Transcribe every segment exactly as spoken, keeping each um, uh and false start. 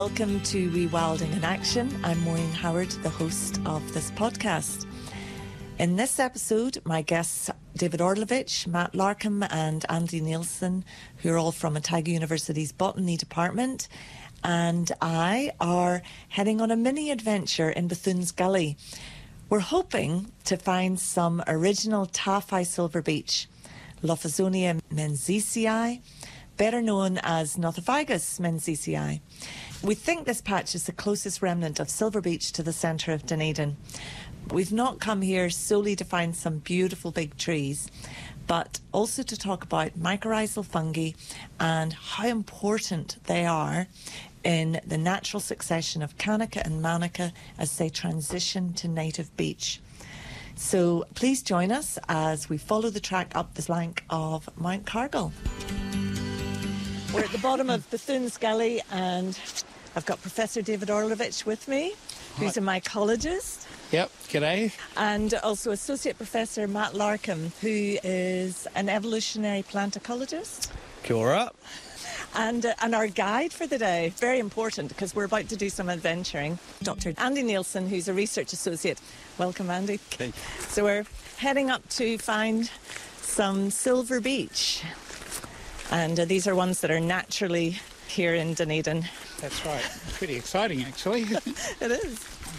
Welcome to Rewilding in Action. I'm Maureen Howard, the host of this podcast. In this episode, my guests David Orlovich, Matt Larkham and Andy Nielsen, who are all from Otago University's Botany Department, and I are heading on a mini adventure in Bethune's Gully. We're hoping to find some original Tawhai silver beach, Lophozonia menziesii, better known as Nothofagus menziesii. We think this patch is the closest remnant of silver beach to the centre of Dunedin. We've not come here solely to find some beautiful big trees, but also to talk about mycorrhizal fungi and how important they are in the natural succession of Kanika and Manuka as they transition to native beach. So please join us as we follow the track up the flank of Mount Cargill. We're at the bottom of Bethune's Gully and I've got Professor David Orlovich with me, who's a mycologist. Yep, g'day. And also Associate Professor Matt Larkham, who is an evolutionary plant ecologist. Kia ora. And, uh, and our guide for the day, very important because we're about to do some adventuring. Doctor Andy Nielsen, who's a research associate. Welcome, Andy. Thank you. So we're heading up to find some silver beach. And uh, these are ones that are naturally here in Dunedin. That's right. Pretty exciting, actually. It is.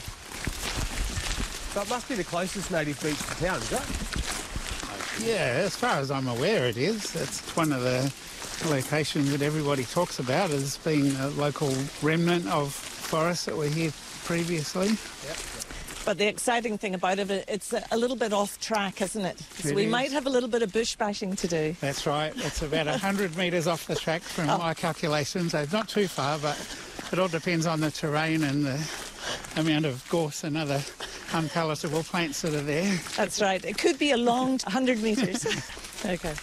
So it must be the closest native beach to town, is it? Yeah, as far as I'm aware it is. It's one of the locations that everybody talks about as being a local remnant of forests that were here previously. Yep. But the exciting thing about it, it's a little bit off track, isn't it? So It we is. might have a little bit of bush bashing to do. That's right. It's about one hundred metres off the track from Oh. my calculations. It's not too far, but it all depends on the terrain and the amount of gorse and other unpalatable plants that are there. That's right. It could be a long one hundred metres. Okay.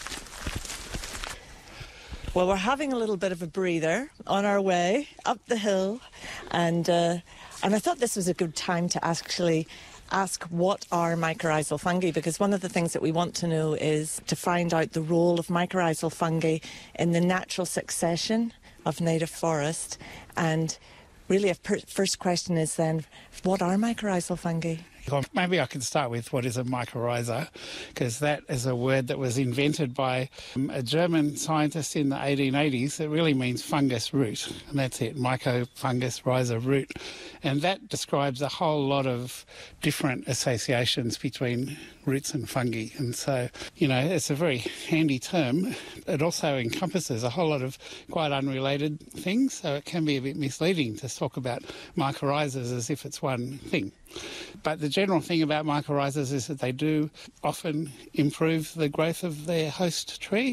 Well, we're having a little bit of a breather on our way up the hill, and uh, and I thought this was a good time to actually ask what are mycorrhizal fungi, because one of the things that we want to know is to find out the role of mycorrhizal fungi in the natural succession of native forest. And really, a per- first question is then, what are mycorrhizal fungi? Well, maybe I can start with what is a mycorrhiza, because that is a word that was invented by um, a German scientist in the eighteen eighties. It really means fungus root, and that's it, mycofungus rhiza root. And that describes a whole lot of different associations between roots and fungi. And so, you know, it's a very handy term. It also encompasses a whole lot of quite unrelated things, so it can be a bit misleading to talk about mycorrhizas as if it's one thing. But the general thing about mycorrhizas is that they do often improve the growth of their host tree.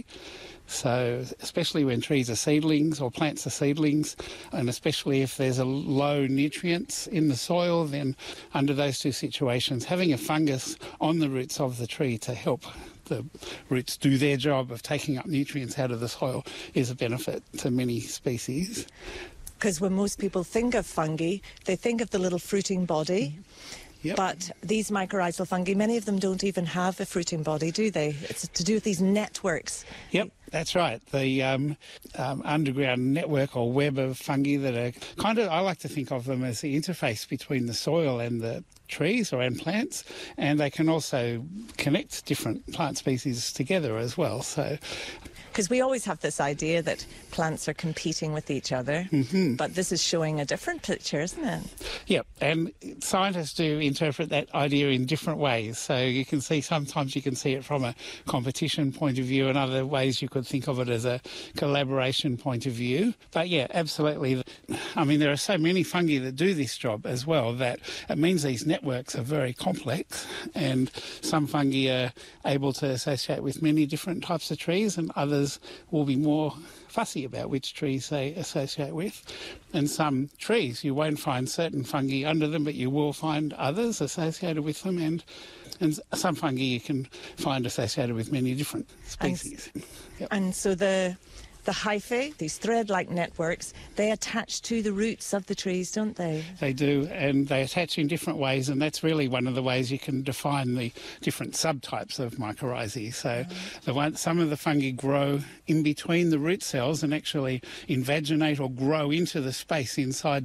So especially when trees are seedlings or plants are seedlings, and especially if there's a low nutrients in the soil, then under those two situations, having a fungus on the roots of the tree to help the roots do their job of taking up nutrients out of the soil is a benefit to many species. Because when most people think of fungi, they think of the little fruiting body. Yep. But these mycorrhizal fungi, many of them don't even have a fruiting body, do they? It's to do with these networks. Yep, that's right. The um, um, underground network or web of fungi that are kind of, I like to think of them as the interface between the soil and the trees or and plants, and they can also connect different plant species together as well. So. Because we always have this idea that plants are competing with each other, Mm-hmm. but this is showing a different picture, isn't it? Yep, and scientists do interpret that idea in different ways. So you can see, sometimes you can see it from a competition point of view, and other ways you could think of it as a collaboration point of view. But yeah, absolutely. I mean, there are so many fungi that do this job as well that it means these networks are very complex, and some fungi are able to associate with many different types of trees, and others will be more fussy about which trees they associate with. And some trees, you won't find certain fungi under them, but you will find others associated with them. And and some fungi you can find associated with many different species. Yep. And so the the hyphae, these thread-like networks, they attach to the roots of the trees, don't they? They do, and they attach in different ways, and that's really one of the ways you can define the different subtypes of mycorrhizae. So mm. the one, some of the fungi grow in between the root cells and actually invaginate or grow into the space inside